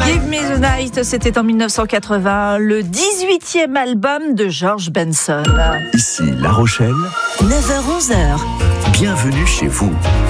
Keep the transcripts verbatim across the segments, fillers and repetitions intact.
Give Me the Night, c'était en dix-neuf cent quatre-vingt, le dix-huitième album de George Benson. Ici La Rochelle, neuf heures onze. Bienvenue chez vous.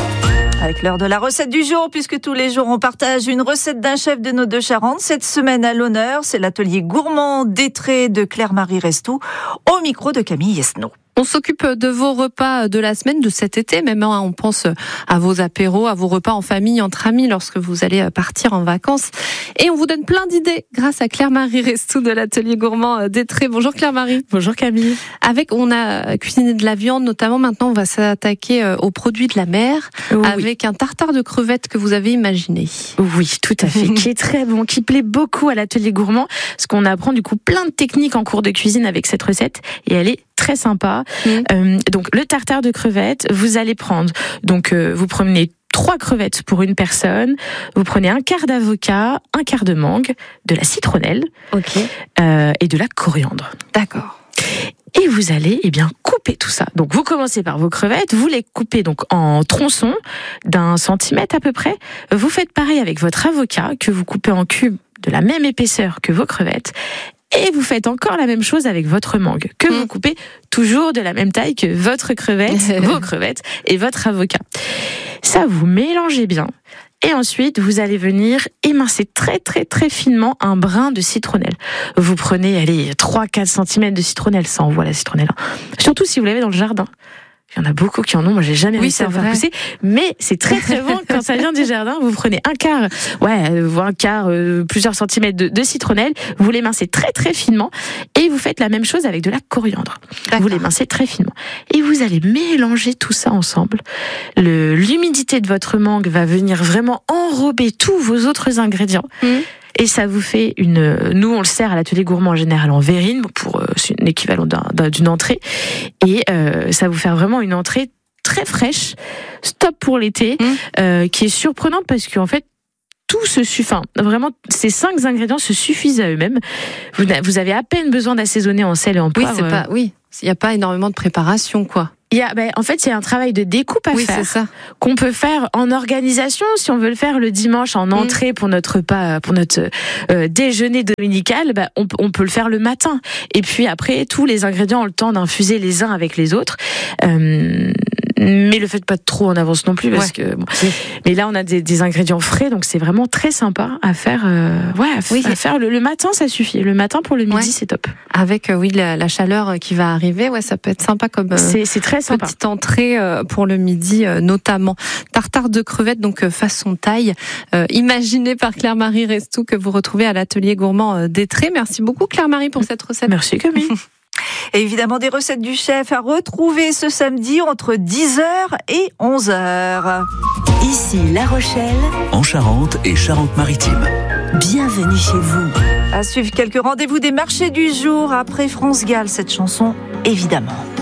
Avec l'heure de la recette du jour, puisque tous les jours on partage une recette d'un chef de nos deux Charentes. Cette semaine à l'honneur, c'est l'atelier gourmand d'Étré de Claire-Marie Restou, au micro de Camille Esnault. On s'occupe de vos repas de la semaine, de cet été même. Hein, on pense à vos apéros, à vos repas en famille, entre amis, lorsque vous allez partir en vacances. Et on vous donne plein d'idées grâce à Claire-Marie Restou de l'atelier gourmand d'Étré. Bonjour Claire-Marie. Bonjour Camille. Avec, on a cuisiné de la viande notamment. Maintenant, on va s'attaquer aux produits de la mer, oui, avec un tartare de crevettes que vous avez imaginé. Oui, tout à fait. Qui est très bon, qui plaît beaucoup à l'atelier gourmand, parce qu'on apprend du coup plein de techniques en cours de cuisine avec cette recette, et elle est très sympa. Mmh. Euh, donc le tartare de crevettes, vous allez prendre, donc euh, vous prenez trois crevettes pour une personne, vous prenez un quart d'avocat, un quart de mangue, de la citronnelle, okay. euh, et de la coriandre. D'accord. Et vous allez eh bien couper tout ça. Donc vous commencez par vos crevettes, vous les coupez donc en tronçons d'un centimètre à peu près. Vous faites pareil avec votre avocat que vous coupez en cubes de la même épaisseur que vos crevettes. Et vous faites encore la même chose avec votre mangue, que mmh. vous coupez toujours de la même taille que votre crevette, vos crevettes et votre avocat. Ça, vous mélangez bien. Et ensuite, vous allez venir émincer très très très finement un brin de citronnelle. Vous prenez, allez, trois à quatre centimètres de citronnelle, ça envoie la citronnelle. Surtout si vous l'avez dans le jardin. Il y en a beaucoup qui en ont, moi j'ai jamais oui, réussi à en faire pousser, mais c'est très très bon quand ça vient du jardin. Vous prenez un quart, ouais, un quart, euh, plusieurs centimètres de, de citronnelle, vous l'émincez très très finement, et vous faites la même chose avec de la coriandre. D'accord. Vous l'émincez très finement, et vous allez mélanger tout ça ensemble. Le, l'humidité de votre mangue va venir vraiment enrober tous vos autres ingrédients. Mmh. Et ça vous fait une... Nous, on le sert à l'atelier gourmand en général en verrine, pour euh, c'est un équivalent d'un, d'un, d'une entrée. Et euh, ça vous fait vraiment une entrée très fraîche, stop pour l'été, mmh. euh, qui est surprenante parce qu'en fait, tout se suffit. Enfin, vraiment, ces cinq ingrédients se suffisent à eux-mêmes. Vous, vous avez à peine besoin d'assaisonner en sel et en poivre. Oui, c'est pas... Oui, il n'y a pas énormément de préparation, quoi. Il y a, ben, en fait, il y a un travail de découpe à oui, faire, c'est ça. qu'on peut faire en organisation, si on veut le faire le dimanche en entrée mmh. pour notre repas, pour notre euh, déjeuner dominical, ben, on, on peut le faire le matin. Et puis après, tous les ingrédients ont le temps d'infuser les uns avec les autres. Euh, mais le faites pas trop en avance non plus, parce ouais. que. Bon. Oui. Mais là, on a des, des ingrédients frais, donc c'est vraiment très sympa à faire. Euh, ouais, à, oui. à faire le, le matin, ça suffit. Le matin pour le midi, ouais. c'est top. Avec euh, oui la, la chaleur qui va arriver, ouais, ça peut être sympa comme. Euh, c'est, c'est très sympa. Petite entrée euh, pour le midi, euh, notamment tartare de crevettes, donc euh, façon taille, euh, imaginé par Claire-Marie Restou, que vous retrouvez à l'atelier gourmand euh, d'Étré. Merci beaucoup Claire-Marie pour cette recette. Merci Camille. Et évidemment des recettes du chef à retrouver ce samedi entre dix heures et onze heures. Ici La Rochelle, en Charente et Charente-Maritime. Bienvenue chez vous. À suivre quelques rendez-vous des marchés du jour après France Gall, cette chanson évidemment.